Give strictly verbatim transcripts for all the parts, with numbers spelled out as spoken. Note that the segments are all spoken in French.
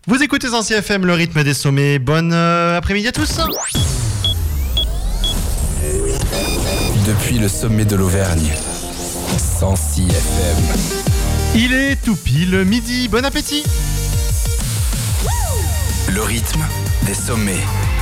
Vous écoutez Sensi F M, le rythme des sommets. Bonne euh, après-midi à tous. Depuis le sommet de l'Auvergne, Sensi F M. Il est tout pile midi, bon appétit. Le rythme des sommets,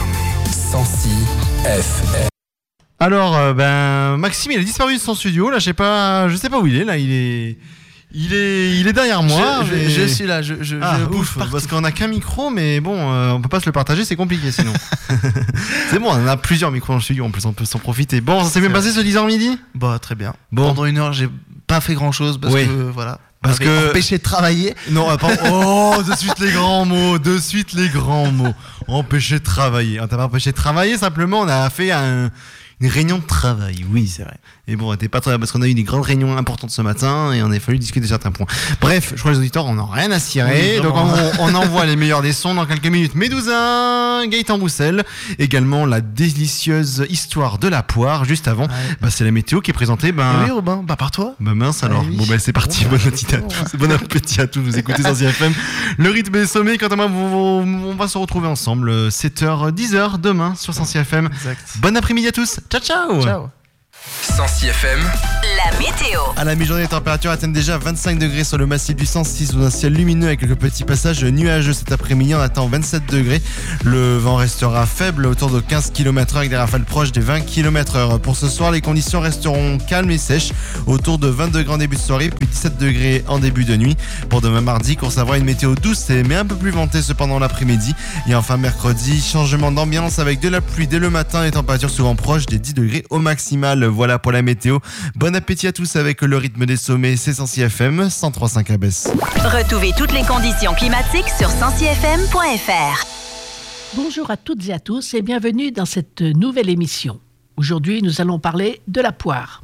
Sensi F M. Alors, euh, ben, Maxime, il a disparu de son studio. Là, je sais pas, je sais pas où il est. Là, il est, il est, il est derrière moi. Je, mais... je, je suis là. Je, je, ah, je ouf, bouge partout. parce qu'on a qu'un micro, mais bon, euh, on peut pas se le partager, c'est compliqué sinon. C'est bon, on a plusieurs micros dans le studio, en plus, on peut s'en profiter. Bon, ça s'est bien passé ce dix heures midi. Bah, très bien. Bon. Pendant une heure, j'ai pas fait grand chose parce oui. que voilà. Parce que empêché de travailler. Non, attends. Oh, de suite les grands mots, de suite les grands mots. Empêché de travailler. On t'a pas empêché de travailler, simplement on a fait un, une réunion de travail. Oui, c'est vrai. Et bon, t'es pas très parce qu'on a eu des grandes réunions importantes ce matin et on a fallu discuter de certains points. Bref, je crois que les auditeurs on n'a rien à cirer. Oui, donc on, on envoie les meilleurs des sons dans quelques minutes. Médousin, Gaëtan Roussel, également la délicieuse histoire de la poire. Juste avant, ouais. bah, c'est la météo qui est présentée. Ben, oui, Robin, bah par toi. Bah mince alors. Ah, oui. Bon bah c'est parti. Bon, bon appétit à tous. Bon appétit à tous. Vous écoutez Sensi F M. Le rythme des sommets. Quant à moi, on va se retrouver ensemble sept heures, dix heures demain sur Sensi F M. Exact. Bon après-midi à tous. Ciao ciao. Ciao. Sensi F M. La météo. À la mi-journée, les températures atteignent déjà vingt-cinq degrés sur le massif du cent six sous un ciel lumineux avec quelques petits passages nuageux cet après-midi. On attend vingt-sept degrés. Le vent restera faible autour de quinze kilomètres heure avec des rafales proches des vingt kilomètres heure. Pour ce soir, les conditions resteront calmes et sèches autour de vingt degrés en début de soirée puis dix-sept degrés en début de nuit. Pour demain mardi, qu'on saura une météo douce mais un peu plus ventée cependant l'après-midi. Et enfin mercredi, changement d'ambiance avec de la pluie dès le matin et températures souvent proches des dix degrés au maximal. Voilà pour la météo. Bon appétit à tous avec le rythme des sommets. C'est Sensi F M cent trois virgule cinq à Besse. Retrouvez toutes les conditions climatiques sur sensi f m point f r. Bonjour à toutes et à tous et bienvenue dans cette nouvelle émission. Aujourd'hui, nous allons parler de la poire.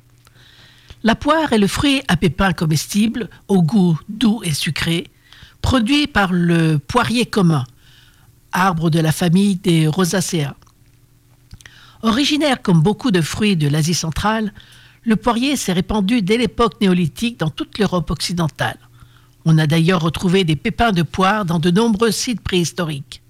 La poire est le fruit à pépins comestible, au goût doux et sucré, produit par le poirier commun, arbre de la famille des Rosacea. Originaire comme beaucoup de fruits de l'Asie centrale, le poirier s'est répandu dès l'époque néolithique dans toute l'Europe occidentale. On a d'ailleurs retrouvé des pépins de poire dans de nombreux sites préhistoriques.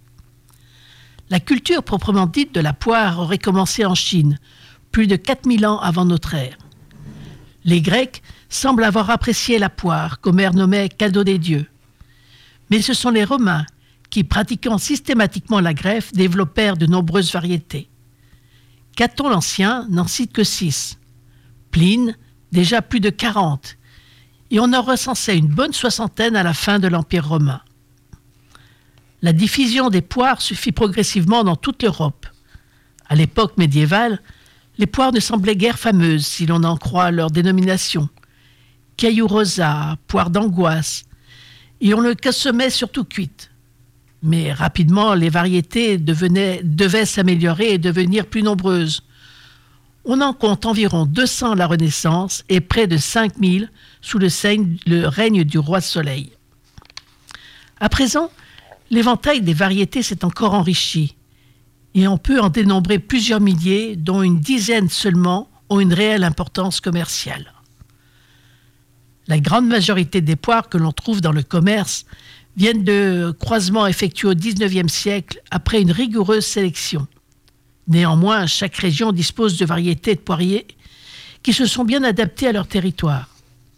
La culture proprement dite de la poire aurait commencé en Chine, plus de quatre mille ans avant notre ère. Les Grecs semblent avoir apprécié la poire qu'Homère nommait cadeau des dieux. Mais ce sont les Romains qui, pratiquant systématiquement la greffe, développèrent de nombreuses variétés. Caton l'Ancien n'en cite que six. Pline, déjà plus de quarante. Et on en recensait une bonne soixantaine à la fin de l'Empire romain. La diffusion des poires se fit progressivement dans toute l'Europe. À l'époque médiévale, les poires ne semblaient guère fameuses, si l'on en croit leur dénomination. Caillou rosa, poire d'angoisse, et on le consommait surtout cuite. Mais rapidement, les variétés devenaient, devaient s'améliorer et devenir plus nombreuses. On en compte environ deux cents à la Renaissance et près de cinq mille sous le, seigne, le règne du roi Soleil. À présent, l'éventail des variétés s'est encore enrichi et on peut en dénombrer plusieurs milliers, dont une dizaine seulement ont une réelle importance commerciale. La grande majorité des poires que l'on trouve dans le commerce viennent de croisements effectués au dix-neuvième siècle après une rigoureuse sélection. Néanmoins, chaque région dispose de variétés de poiriers qui se sont bien adaptées à leur territoire.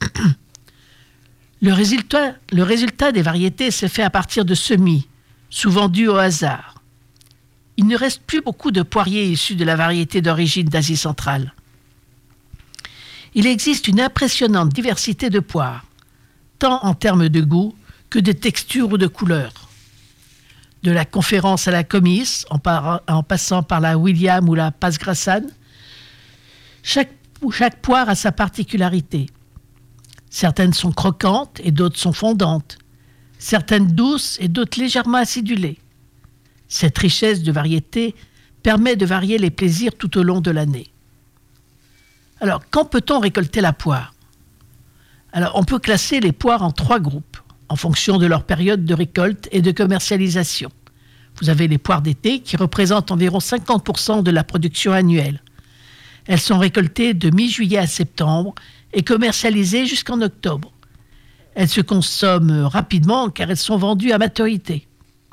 Le résultat, le résultat des variétés s'est fait à partir de semis, souvent dus au hasard. Il ne reste plus beaucoup de poiriers issus de la variété d'origine d'Asie centrale. Il existe une impressionnante diversité de poires, tant en termes de goût que de texture ou de couleur. De la conférence à la comice, en, par, en passant par la William ou la Passe-Grassane, chaque, chaque poire a sa particularité. Certaines sont croquantes et d'autres sont fondantes. Certaines douces et d'autres légèrement acidulées. Cette richesse de variétés permet de varier les plaisirs tout au long de l'année. Alors, quand peut-on récolter la poire ? Alors, on peut classer les poires en trois groupes, en fonction de leur période de récolte et de commercialisation. Vous avez les poires d'été qui représentent environ cinquante pour cent de la production annuelle. Elles sont récoltées de mi-juillet à septembre et commercialisées jusqu'en octobre. Elles se consomment rapidement car elles sont vendues à maturité.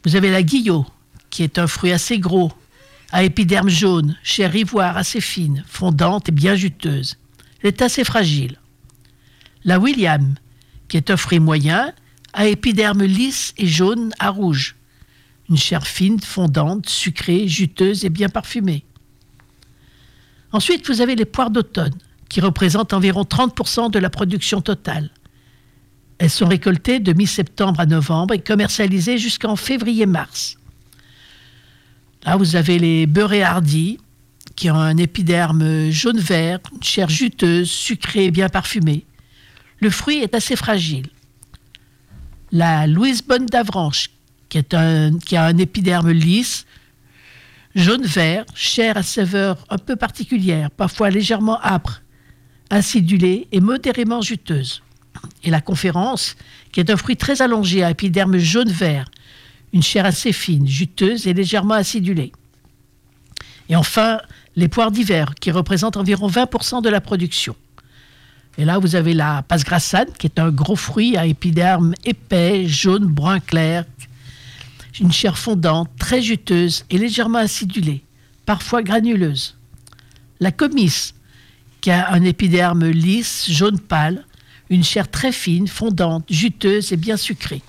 Vous avez la guillot, qui est un fruit assez gros, à épiderme jaune, chair ivoire assez fine, fondante et bien juteuse. Elle est assez fragile. La William, qui est un fruit moyen, à épiderme lisse et jaune à rouge. Une chair fine, fondante, sucrée, juteuse et bien parfumée. Ensuite, vous avez les poires d'automne, qui représentent environ trente pour cent de la production totale. Elles sont récoltées de mi-septembre à novembre et commercialisées jusqu'en février-mars. Là, vous avez les beurrés hardis, qui ont un épiderme jaune-vert, une chair juteuse, sucrée et bien parfumée. Le fruit est assez fragile. La Louise Bonne d'Avranches, qui, est un, qui a un épiderme lisse, jaune-vert, chair à saveur un peu particulière, parfois légèrement âpre, acidulée et modérément juteuse. Et la Conférence, qui est un fruit très allongé à épiderme jaune-vert, une chair assez fine, juteuse et légèrement acidulée. Et enfin, les poires d'hiver, qui représentent environ vingt pour cent de la production. Et là, vous avez la Passe-Grassane, qui est un gros fruit à épiderme épais, jaune, brun clair, une chair fondante, très juteuse et légèrement acidulée, parfois granuleuse. La Comice, qui a un épiderme lisse, jaune pâle, une chair très fine, fondante, juteuse et bien sucrée.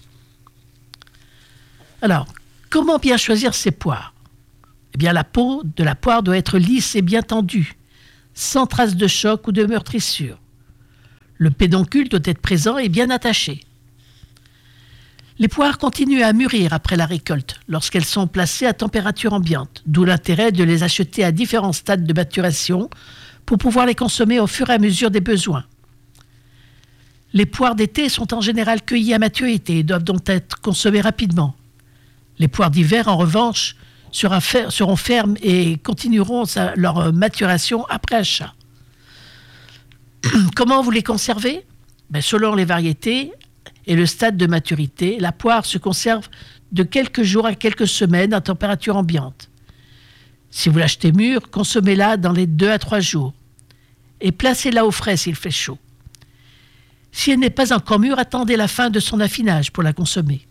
Alors, comment bien choisir ces poires ? Eh bien, la peau de la poire doit être lisse et bien tendue, sans trace de choc ou de meurtrissure. Le pédoncule doit être présent et bien attaché. Les poires continuent à mûrir après la récolte, lorsqu'elles sont placées à température ambiante, d'où l'intérêt de les acheter à différents stades de maturation pour pouvoir les consommer au fur et à mesure des besoins. Les poires d'été sont en général cueillies à maturité et doivent donc être consommées rapidement. Les poires d'hiver, en revanche, seront fermes et continueront leur maturation après achat. Comment vous les conservez ? Ben, selon les variétés et le stade de maturité, la poire se conserve de quelques jours à quelques semaines à température ambiante. Si vous l'achetez mûre, consommez-la dans les deux à trois jours et placez-la au frais s'il fait chaud. Si elle n'est pas encore mûre, attendez la fin de son affinage pour la consommer.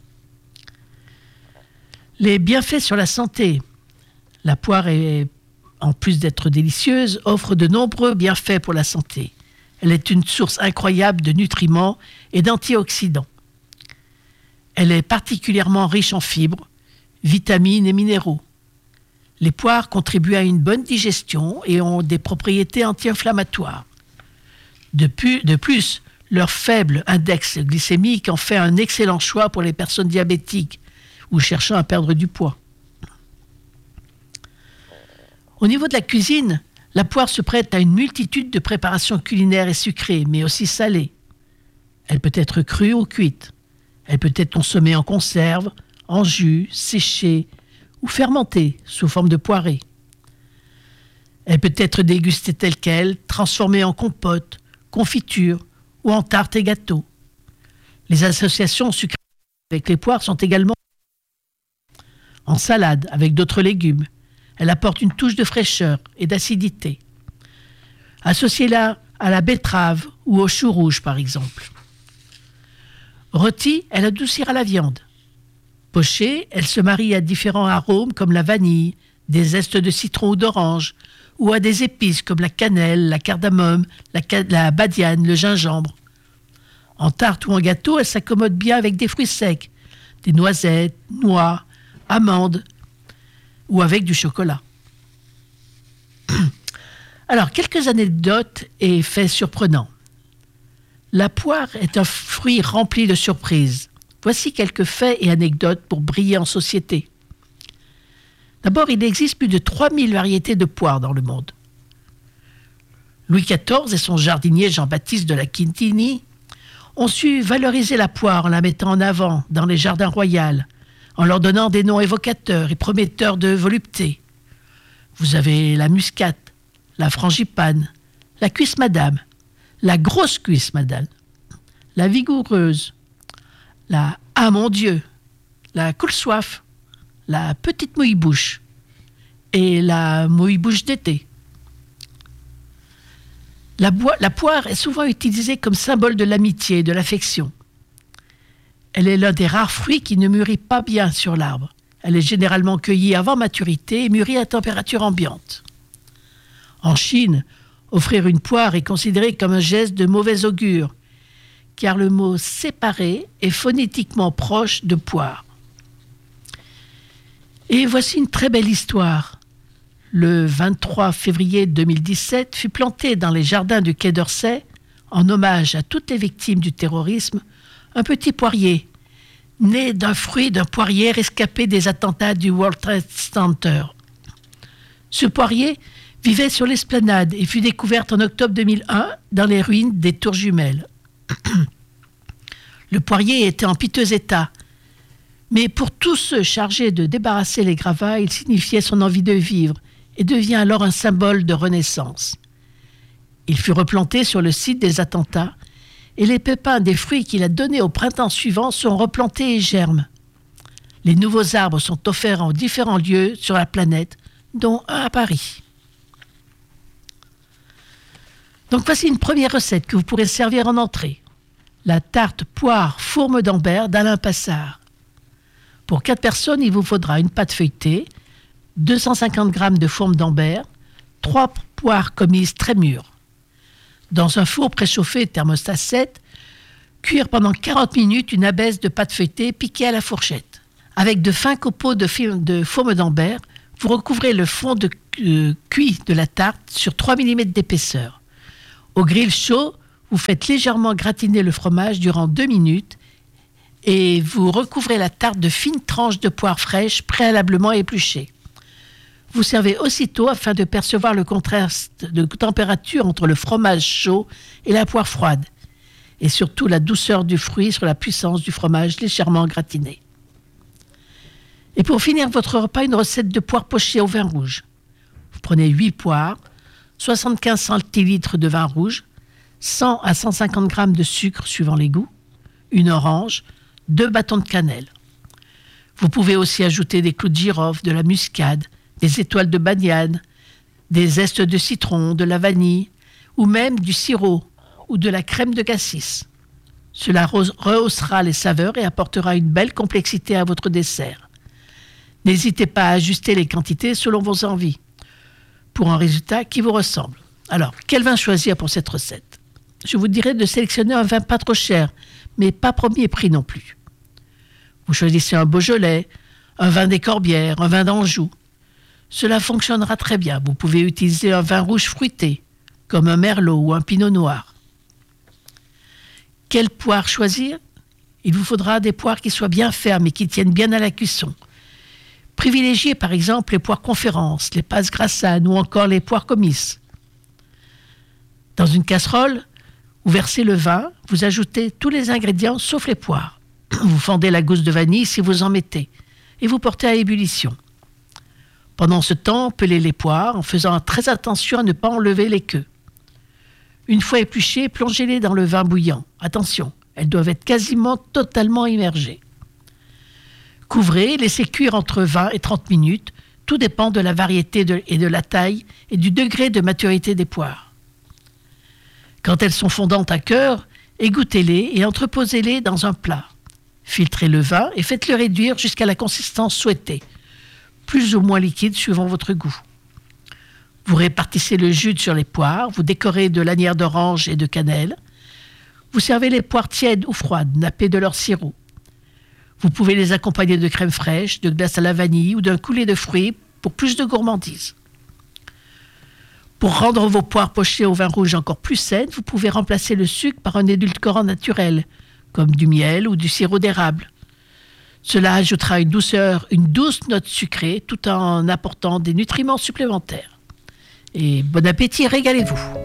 Les bienfaits sur la santé. La poire, est, en plus d'être délicieuse, offre de nombreux bienfaits pour la santé. Elle est une source incroyable de nutriments et d'antioxydants. Elle est particulièrement riche en fibres, vitamines et minéraux. Les poires contribuent à une bonne digestion et ont des propriétés anti-inflammatoires. De plus, de plus, leur faible index glycémique en fait un excellent choix pour les personnes diabétiques ou cherchant à perdre du poids. Au niveau de la cuisine, la poire se prête à une multitude de préparations culinaires et sucrées, mais aussi salées. Elle peut être crue ou cuite. Elle peut être consommée en conserve, en jus, séchée ou fermentée sous forme de poirée. Elle peut être dégustée telle qu'elle, transformée en compote, confiture ou en tarte et gâteau. Les associations sucrées avec les poires sont également en salade avec d'autres légumes. Elle apporte une touche de fraîcheur et d'acidité. Associez-la à la betterave ou au chou rouge, par exemple. Rôtie, elle adoucira la viande. Pochée, elle se marie à différents arômes comme la vanille, des zestes de citron ou d'orange, ou à des épices comme la cannelle, la cardamome, la, ca- la badiane, le gingembre. En tarte ou en gâteau, elle s'accommode bien avec des fruits secs, des noisettes, noix, amandes, ou avec du chocolat. Alors, quelques anecdotes et faits surprenants. La poire est un fruit rempli de surprises. Voici quelques faits et anecdotes pour briller en société. D'abord, il existe plus de trois mille variétés de poires dans le monde. Louis quatorze et son jardinier Jean-Baptiste de la Quintini ont su valoriser la poire en la mettant en avant dans les jardins royaux, en leur donnant des noms évocateurs et prometteurs de volupté. Vous avez la muscate, la frangipane, la cuisse madame, la grosse cuisse madame, la vigoureuse, la « ah mon Dieu », la coule-soif, la petite mouille-bouche et la mouille-bouche d'été. La, boi- la poire est souvent utilisée comme symbole de l'amitié et de l'affection. Elle est l'un des rares fruits qui ne mûrit pas bien sur l'arbre. Elle est généralement cueillie avant maturité et mûrie à température ambiante. En Chine, offrir une poire est considéré comme un geste de mauvais augure, car le mot « séparé » est phonétiquement proche de « poire ». Et voici une très belle histoire. Le vingt-trois février deux mille dix-sept fut planté dans les jardins du Quai d'Orsay, en hommage à toutes les victimes du terrorisme, un petit poirier, né d'un fruit d'un poirier rescapé des attentats du World Trade Center. Ce poirier vivait sur l'esplanade et fut découvert en octobre deux mille un dans les ruines des Tours Jumelles. Le poirier était en piteux état, mais pour tous ceux chargés de débarrasser les gravats, il signifiait son envie de vivre et devient alors un symbole de renaissance. Il fut replanté sur le site des attentats et les pépins des fruits qu'il a donnés au printemps suivant sont replantés et germent. Les nouveaux arbres sont offerts en différents lieux sur la planète, dont un à Paris. Donc voici une première recette que vous pourrez servir en entrée. La tarte poire fourme d'Ambert d'Alain Passard. Pour quatre personnes, il vous faudra une pâte feuilletée, deux cent cinquante grammes de fourme d'Ambert, trois poires commises très mûres. Dans un four préchauffé thermostat sept, cuire pendant quarante minutes une abaisse de pâte feuilletée piquée à la fourchette. Avec de fins copeaux de, de fourme d'Ambert, vous recouvrez le fond de euh, cuit de la tarte sur trois millimètres d'épaisseur. Au grill chaud, vous faites légèrement gratiner le fromage durant deux minutes et vous recouvrez la tarte de fines tranches de poire fraîche préalablement épluchées. Vous servez aussitôt afin de percevoir le contraste de température entre le fromage chaud et la poire froide, et surtout la douceur du fruit sur la puissance du fromage légèrement gratiné. Et pour finir votre repas, une recette de poire pochée au vin rouge. Vous prenez huit poires, soixante-quinze centilitres de vin rouge, cent à cent cinquante grammes de sucre suivant les goûts, une orange, deux bâtons de cannelle. Vous pouvez aussi ajouter des clous de girofle, de la muscade, des étoiles de banane, des zestes de citron, de la vanille, ou même du sirop ou de la crème de cassis. Cela rehaussera les saveurs et apportera une belle complexité à votre dessert. N'hésitez pas à ajuster les quantités selon vos envies, pour un résultat qui vous ressemble. Alors, quel vin choisir pour cette recette ? Je vous dirais de sélectionner un vin pas trop cher, mais pas premier prix non plus. Vous choisissez un Beaujolais, un vin des Corbières, un vin d'Anjou. Cela fonctionnera très bien. Vous pouvez utiliser un vin rouge fruité, comme un Merlot ou un Pinot Noir. Quelle poire choisir ? Il vous faudra des poires qui soient bien fermes et qui tiennent bien à la cuisson. Privilégiez par exemple les poires conférences, les passes grassanes ou encore les poires comices. Dans une casserole, vous versez le vin, vous ajoutez tous les ingrédients sauf les poires. Vous fendez la gousse de vanille si vous en mettez et vous portez à ébullition. Pendant ce temps, pelez les poires en faisant très attention à ne pas enlever les queues. Une fois épluchées, plongez-les dans le vin bouillant. Attention, elles doivent être quasiment totalement immergées. Couvrez, laissez cuire entre vingt et trente minutes. Tout dépend de la variété de, et de la taille et du degré de maturité des poires. Quand elles sont fondantes à cœur, égouttez-les et entreposez-les dans un plat. Filtrez le vin et faites-le réduire jusqu'à la consistance souhaitée, plus ou moins liquide suivant votre goût. Vous répartissez le jus sur les poires, vous décorez de lanières d'orange et de cannelle. Vous servez les poires tièdes ou froides, nappées de leur sirop. Vous pouvez les accompagner de crème fraîche, de glace à la vanille ou d'un coulis de fruits pour plus de gourmandise. Pour rendre vos poires pochées au vin rouge encore plus saines, vous pouvez remplacer le sucre par un édulcorant naturel, comme du miel ou du sirop d'érable. Cela ajoutera une douceur, une douce note sucrée tout en apportant des nutriments supplémentaires. Et bon appétit, régalez-vous!